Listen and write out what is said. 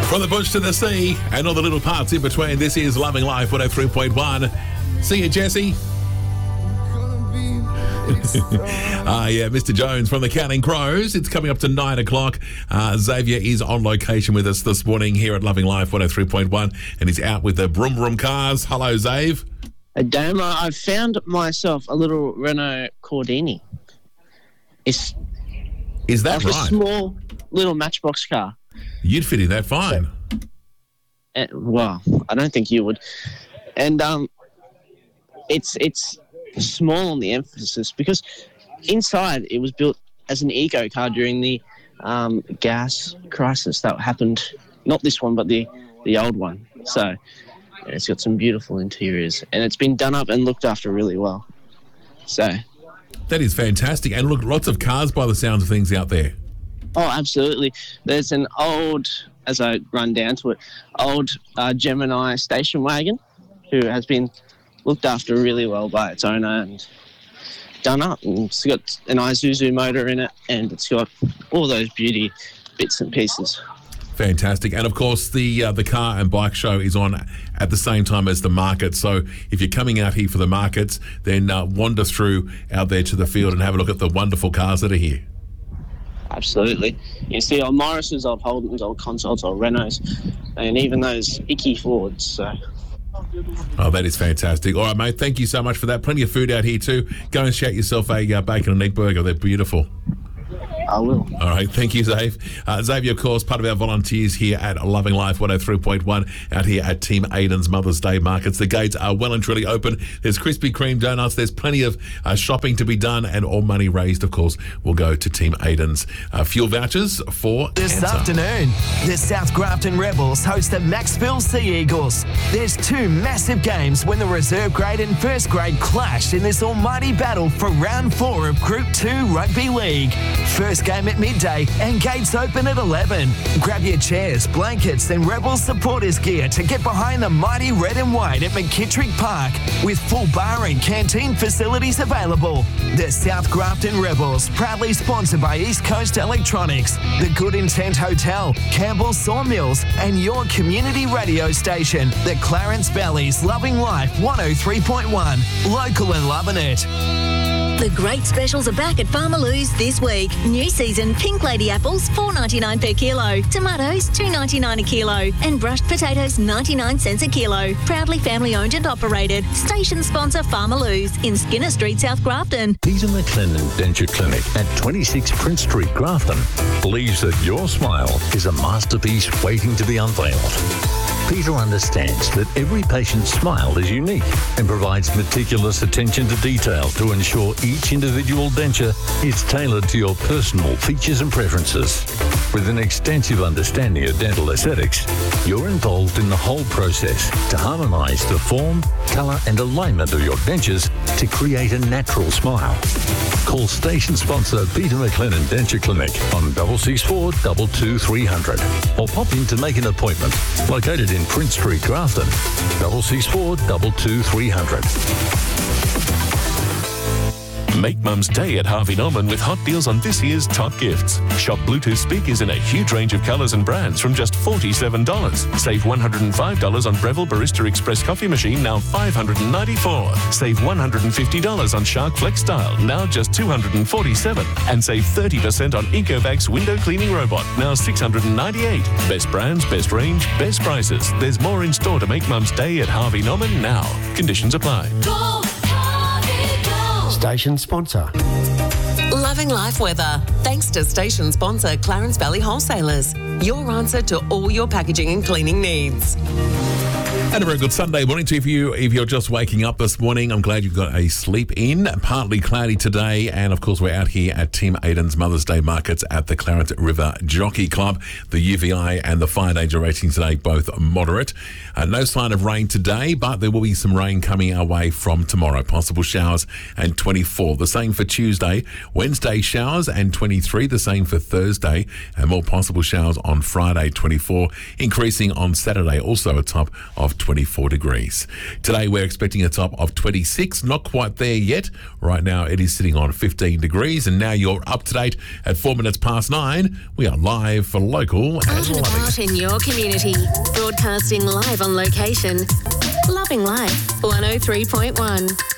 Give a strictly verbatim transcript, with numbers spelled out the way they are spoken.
From the bush to the sea and all the little parts in between, this is Loving Life one oh three point one. See you, Jesse. Ah, uh, yeah, Mister Jones from the Counting Crows. It's coming up to nine o'clock. Uh, Xavier is on location with us this morning here at Loving Life one oh three point one, and he's out with the Brum Brum cars. Hello, Xav. Hey, Damo, I've found myself a little Renault Cordini. It's is that like right? A small little matchbox car. You'd fit in that fine. Uh, well, I don't think you would. And um, it's it's small on the emphasis because inside it was built as an eco car during the um, gas crisis that happened. Not this one, but the, the old one. So yeah, it's got some beautiful interiors, and it's been done up and looked after really well. So that is fantastic. And look, lots of cars by the sounds of things out there. Oh, absolutely. There's an old, as I run down to it, old uh, Gemini station wagon who has been looked after really well by its owner and done up. And it's got an Isuzu motor in it, and it's got all those beauty bits and pieces. Fantastic. And, of course, the uh, the car and bike show is on at the same time as the market. So if you're coming out here for the markets, then uh, wander through out there to the field and have a look at the wonderful cars that are here. Absolutely. You see old Morris's, old Holden's, old Consols, old Renaults, and even those icky Fords. So. Oh, that is fantastic. All right, mate, thank you so much for that. Plenty of food out here too. Go and shout yourself a uh, bacon and egg burger. They're beautiful. I will. All right, thank you, Xav. Uh, Xavier, of course, part of our volunteers here at Loving Life one oh three point one out here at Team Aiden's Mother's Day markets. The gates are well and truly open. There's Krispy Kreme donuts. There's plenty of uh, shopping to be done, and all money raised, of course, will go to Team Aiden's uh, fuel vouchers for This Answer. afternoon, the South Grafton Rebels host the Maxville Sea Eagles. There's two massive games when the reserve grade and first grade clash in this almighty battle for round four of Group two Rugby League. First game at midday and gates open at eleven. Grab your chairs, blankets and Rebels supporters gear to get behind the mighty red and white at McKittrick Park with full bar and canteen facilities available. The South Grafton Rebels, proudly sponsored by East Coast Electronics, the Good Intent Hotel, Campbell Sawmills and your community radio station, the Clarence Valley's Loving Life one oh three point one. Local and loving it. The great specials are back at Farmer Lou's this week. New season pink lady apples four ninety-nine per kilo, tomatoes two ninety-nine a kilo, and brushed potatoes ninety-nine cents a kilo. Proudly family owned and operated. Station sponsor Farmer Lou's in Skinner Street, South Grafton. Peter McLennan Denture Clinic at twenty-six Prince Street, Grafton believes that your smile is a masterpiece waiting to be unveiled. Peter understands that every patient's smile is unique and provides meticulous attention to detail to ensure each individual denture is tailored to your personal features and preferences. With an extensive understanding of dental aesthetics, you're involved in the whole process to harmonise the form, colour and alignment of your dentures to create a natural smile. Call station sponsor Peter McLennan Denture Clinic on double six four two two three hundred or pop in to make an appointment. Located in Prince Street, Grafton, double six four two two three hundred. Make Mum's Day at Harvey Norman with hot deals on this year's top gifts. Shop Bluetooth speakers in a huge range of colours and brands from just forty-seven dollars. Save one hundred five dollars on Breville Barista Express coffee machine, now five hundred ninety-four dollars. Save one hundred fifty dollars on Shark Flex Style, now just two hundred forty-seven dollars. And save thirty percent on Ecovacs window cleaning robot, now six hundred ninety-eight dollars. Best brands, best range, best prices. There's more in store to make Mum's Day at Harvey Norman now. Conditions apply. Go, Harvey, go. Station sponsor. Loving Life weather. Thanks to station sponsor Clarence Valley Wholesalers. Your answer to all your packaging and cleaning needs. And a very good Sunday morning to you. If you're just waking up this morning, I'm glad you've got a sleep in. Partly cloudy today, and of course we're out here at Team Aiden's Mother's Day markets at the Clarence River Jockey Club. The U V I and the fire danger rating today both moderate. Uh, no sign of rain today, but there will be some rain coming our way from tomorrow. Possible showers and twenty-four. The same for Tuesday. Wednesday Wednesday, showers and twenty-three. The same for Thursday, and more possible showers on Friday, twenty-four. Increasing on Saturday, also a top of twenty-four degrees. Today, we're expecting a top of twenty-six. Not quite there yet. Right now, it is sitting on fifteen degrees. And now you're up to date at four minutes past nine. We are live for local and Out and Loving. about in your community. Broadcasting live on location. Loving Life one oh three point one.